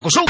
Kusog!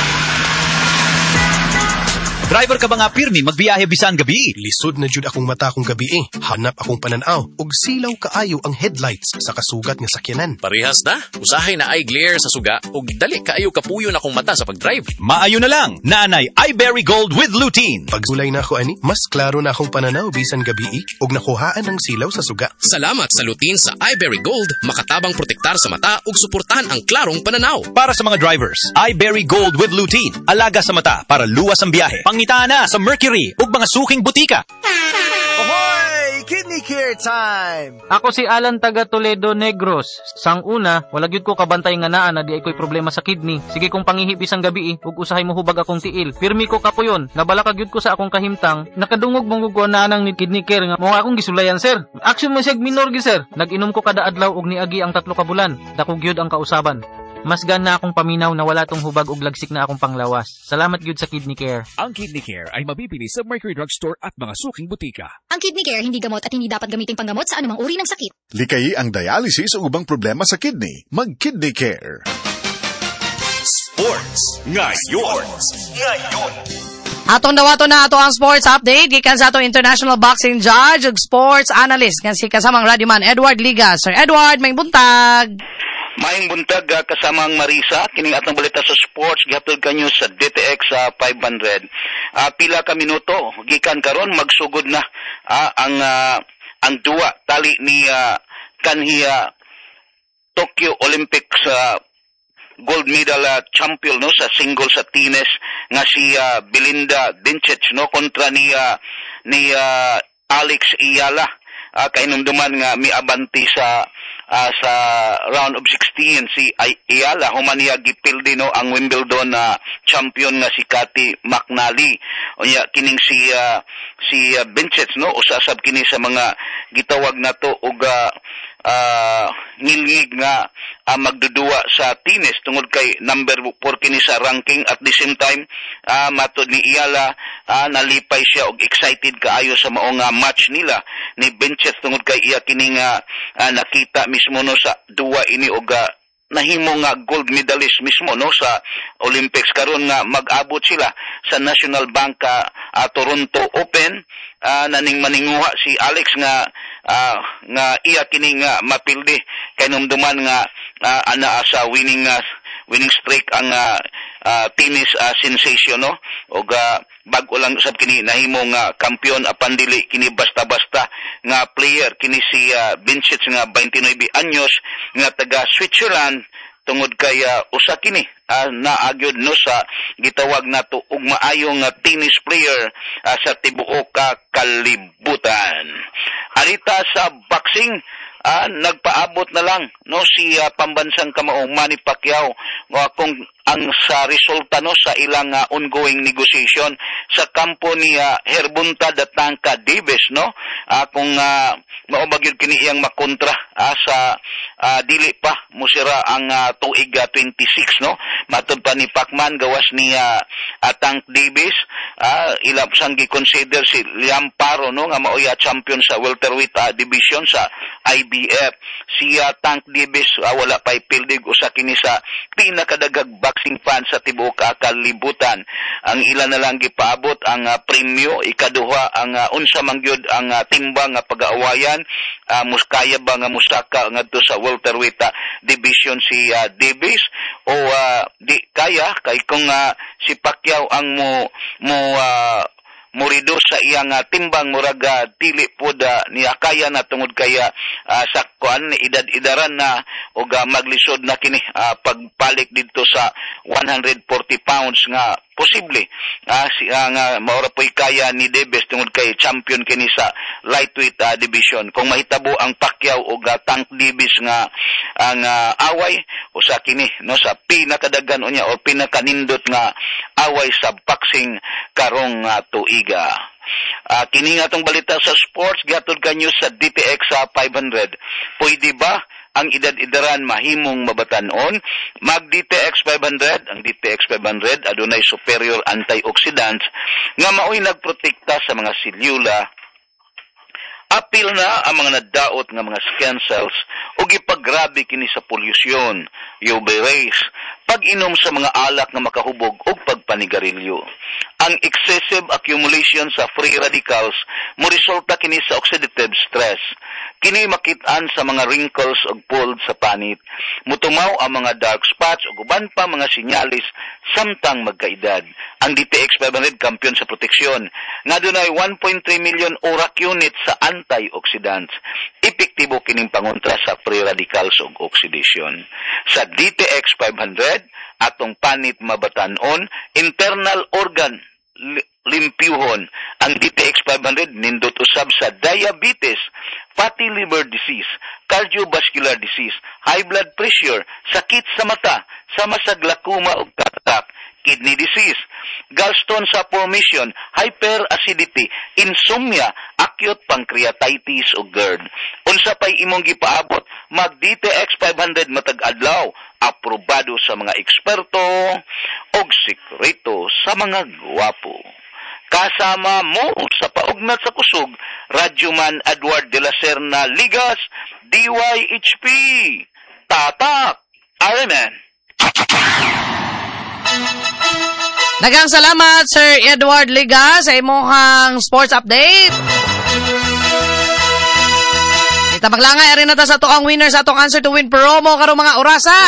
Driver ka ba nga pirmi magbiyahe bisan gabi? Lisod na jud akong mata kong gabi Hanap akong pananaw ug silaw kaayo ang headlights sa kasugat nga sakyanan. Parehas na. Usahay na eye glare sa suga ug dali kaayo kapuyo na akong mata sa pagdrive. Maayo na lang. Naanay iBerry Gold with lutein. Pagsulay na ako ani, mas klaro na akong pananaw bisan gabi ug nakuhaan ang silaw sa suga. Salamat sa lutein sa iBerry Gold, makatabang protektar sa mata ug suportahan ang klarong pananaw. Para sa mga drivers, iBerry Gold with lutein. Alaga sa mata para luwas ang biyahe. Pangitaan na sa Mercury ug mga suking butika. Ahoy! Kidney Care time! Ako si Alan taga Toledo Negros. Sang una, wala gyud ko kabantay nga naa na di ay ko'y problema sa kidney. Sige kong pangihip isang gabi ug usahay mo hubag akong tiil. Pirmi ko kapuyon, nabala gyud ko sa akong kahimtang. Nakadungog mong ko na nang ni Kidney Care nga mo akong gisulayan sir. Action mo sig minor gi sir. Nag-inom ko kada adlaw ug niagi ang 3 ka bulan. Dako gyud ang kausaban. Mas gana akong paminaw na wala tong hubag ug lagsik na akong panglawas. Salamat gyud sa Kidney Care. Ang Kidney Care ay mabibili sa Mercury Drugstore at mga suking butika. Ang Kidney Care hindi gamot at hindi dapat gamiting panggamot sa anumang uri ng sakit. Likayi ang dialysis o ubang problema sa kidney. Mag-Kidney Care. Sports ngayon. Atong dawato na ato ang sports update gikan sa atong international boxing judge ug sports analyst nga si kasamang radyoman Edward Liga. Sir Edward, may buntag. Maing buntag kasamang Marisa, kining atong balita sa sports gihatod kanyo sa DTX 500. Pila ka minuto gikan karon magsugod na ang duwa tali ni kanhi Tokyo Olympics gold medal champion no sa single sa tennis nga si Belinda Bencic no kontra ni Alex Iyala. Kainumduman nga miabanti sa round of 16 si Iyala human niya gipildi no ang Wimbledon champion nga si Cathy McNally. Unya kining si Bencic no usasab kini sa mga gitawag nato og ngilngig nga magdudua sa tennis tungod kay number 4 kini sa ranking at the same time matod ni Iyala nalipay siya og excited kaayo sa maong match nila ni Bencic tungod kay iya kini nga nakita mismo no sa duwa ini og nahimo nga gold medalist mismo no sa Olympics karon nga mag-abot sila sa National Bank Toronto Open. Naning maninguha si Alex nga iya kini nga mapildi kay numduman nga ana sa winning streak ang tennis sensation no og bag-o lang usab kini nahimo nga kampiyon apan dili kini basta-basta nga player kini si Bencic nga 29 anyos nga taga Switzerland tungod kay usa kini naagyod no sa gitawag nato og maayong tennis player sa tibuok kalibutan. Arita sa boxing nagpaabot na lang no si pambansang kamaong Manny Pacquiao kung ang sa resulta no sa ilang ongoing negotiation sa kampo ni Gervonta Datanka Davis no kung maubag yun kini iyang makontra sa dili pa musira ang tuig 26 no matud pa ni Pacman gawas ni Tank Davis ilap sang gi-consider si Liam Paro no nga maoy champion sa welterweight division sa IBF. Si Tank Davis wala pa'y pildig usa kini sa pinakadagag boxing fan sa tibuok kalibutan. Ang ilan na lang gipaabot ang premyo ikaduha ang unsa man gyud ang timbang nga pag-aawayan muskaya ba nga musaka ngadto sa welterweight division si Davis o di kaya kay kung si Pacquiao ang murido sa iyang timbang murag dili pod niya kaya na tungod kaya sa kuan edad-idaran na og maglisod na kini pagpalik dito sa 140 pounds nga posible nga maura po'y kaya ni Davis tungod kay champion kini sa lightweight division. Kung mahitabo ang Pacquiao o Tank Davis nga ang away usa kini no sa pinakadagan unya o pinakanindot nga away sa boxing karong tuiga. Kini nga tong balita sa sports gihatod kanyo sa DTX 500. Pwede ba ang edad-idaran mahimong mabatan-on? Mag-DTX 500, ang DTX 500 adunay superior antioxidants nga maoy nagprotekta sa mga selyula Apil na ang mga nadaot nga mga skin cells ug ipagrabe kini sa polusyon, UV rays, pag-inom sa mga alak nga makahubog ug pagpanigarilyo. Ang excessive accumulation sa free radicals mo resulta kini sa oxidative stress. Kini makit-an sa mga wrinkles ug folds sa panit. Mutumaw ang mga dark spots ug uban pa mga sinyalis samtang magkaedad. Ang DTX 500 kampiyon sa proteksyon nga dunay 1.3 million ORAC units sa antioxidants. Epektibo kining pangontra sa free radicals ug oxidation. Sa DTX 500 atong panit mabatanon, internal organ limpyuhon. Ang DTX 500 nindot usab sa diabetes, fatty liver disease, cardiovascular disease, high blood pressure, sakit sa mata, sama sa glaucoma ug cataract, kidney disease, gallstone sa formation, hyperacidity, insomnia, acute pancreatitis o GERD. Unsa pay imong gipaabot, mag DTX 500 matag adlaw, aprobado sa mga eksperto og sekreto sa mga gwapo. Kasama mo sa paugnat sa kusog, Radyoman Edward de la Serna Ligas, DYHP. Tatak, Ironman. Daghang salamat, Sir Edward Ligas, sa imong sports update. Kita maglangay rin na ta sa toang winner sa atong Answer to Win promo karong mga orasa.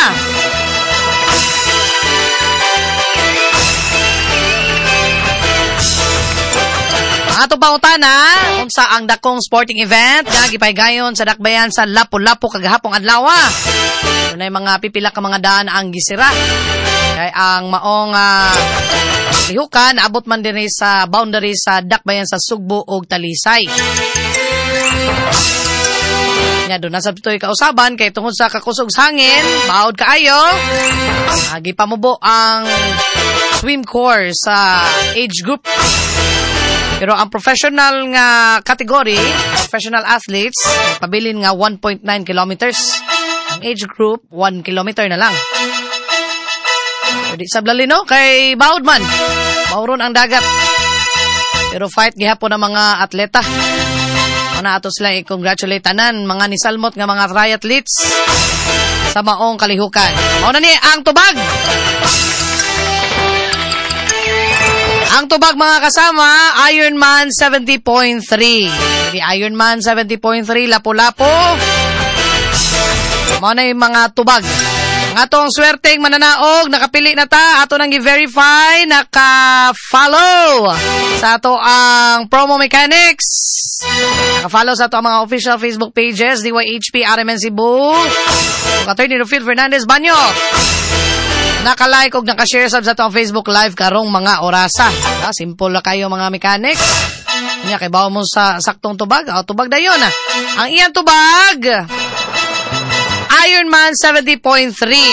Ang atong pangutana, unsa ang dakong sporting event nga gipaygayon sa dakbayan sa Lapu-Lapu kagahapong adlaw. Dunay mga pipila ka mga daan ang gisira. Kay ang maong lihukan abot man dinhi sa boundary sa dakbayan sa Sugbo ug Talisay. Nga doon nasa pitoy kausaban kay tungod sa kakusog hangin, baod kaayo, gipamubo ang swim course sa age group. Pero ang professional nga category, professional athletes, pabilin nga 1.9 kilometers. Ang age group, 1 kilometer na lang. Di sablali no, kay baod man. Mauron ang dagat. Pero fight gihapon ang mga atleta. Una ato sila i-congratulate tanan mga nisalmot nga mga triathletes sa maong kalihukan. Mauna ni ang tubag. Ang tubag mga kasama, Ironman 70.3. Jadi Ironman 70.3, Lapu-Lapu. Mauna yung mga tubag. Ang atong swerteng mananaog, nakapili na ta, ato nang i-verify, naka-follow sa ato ang Promo Mechanics. Naka-follow sa ato ang mga official Facebook pages, DYHP RMN Cebu, Attorney Rufil Fernandez Banyo. Naka-like o naka-share sa ato ang Facebook Live karong mga orasa. Simple na kayo mga mechanics. Nga kay bawo mo sa saktong tubag, tubag dayon. Ang iyang tubag, Ironman 70.3.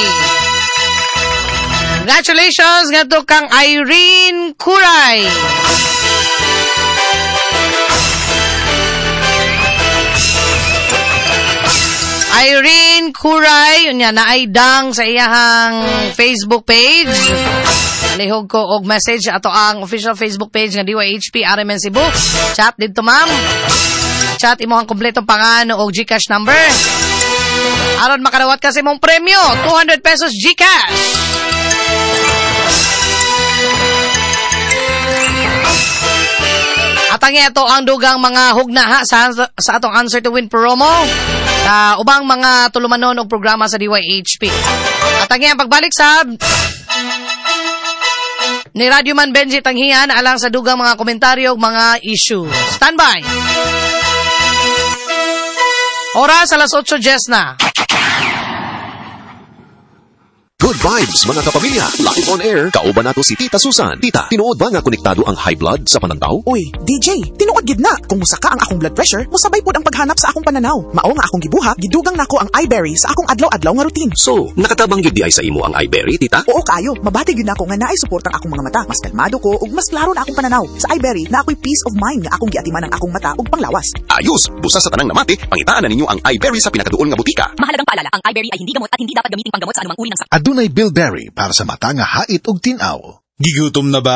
Congratulations nga to kang Irene Kuray. Irene Kuray, unya naaidang sa iyahang Facebook page. Lihog ko og message ato ang official Facebook page nga DYHP RMN Cebu. Chat dito ma'am. Chat imo ang kompletong pangalan og GCash number. Aron makadawat ka sa imong premyo, 200 pesos GCash. At ang ito ang dugang mga hugna sa atong Answer to Win promo. Ubang mga tulumanon og programa sa DYHP. At ang pagbalik sa ni Radyoman Benji Tanghian alang sa dugang mga komentaryo ug mga issue. Standby. Oras alas 8:10 na. Good vibes mga kapamilya. Live on air, kauban nato si Tita Susan. Tita, tinuod ba nga konektado ang high blood sa pananaw? Uy, DJ, tinuod gid na. Kung musaka ang akong blood pressure, musabay pod ang paghanap sa akong pananaw. Mao nga akong gibuhat, gidugang nako ang iBerry sa akong adlaw-adlaw nga routine. So, nakatabang yun di ay sa imo ang iBerry, Tita? Oo kayo, mabati yun nako nga naay support ang akong mga mata. Mas kalmado ko ug mas klaro na akong pananaw. Sa iBerry, na ako'y peace of mind nga akong giatiman ang akong mata ug panglawas. Ayos, busa sa tanang namati, pangitaan na ninyo ang iBerry sa pinakaduol nga butika. Mahalagang paalala, ang iBerry ay hindi gamot at hindi dapat gamiting panggamot sa anumang uri ng sakit. Adunay Bilberry para sa mata nga hait ug tinaw. Gigutom na ba?